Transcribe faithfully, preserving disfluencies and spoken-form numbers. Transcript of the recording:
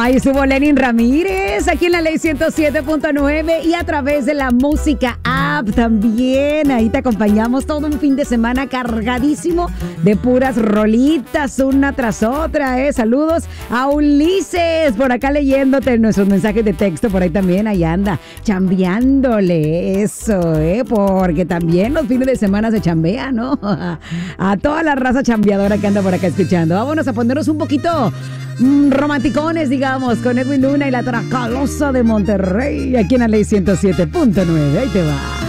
Ahí estuvo Lenin Ramírez, aquí en la Ley ciento siete punto nueve y a través de la música app también. Ahí te acompañamos todo un fin de semana cargadísimo de puras rolitas, una tras otra, ¿eh? Saludos a Ulises, por acá leyéndote nuestros mensajes de texto, por ahí también, ahí anda, chambeándole, eso, ¿eh? Porque también los fines de semana se chambea, ¿no? A toda la raza chambeadora que anda por acá escuchando. Vámonos a ponernos un poquito mm, romanticones, digamos, con Edwin Luna y la Tracalosa de Monterrey, aquí en la Ley ciento siete punto nueve. Ahí te va.